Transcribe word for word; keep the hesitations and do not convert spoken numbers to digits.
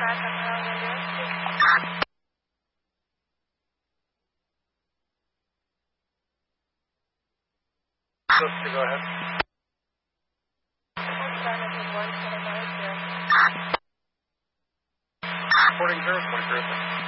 back on the radio. Go ahead. Reporting zero, twenty-three.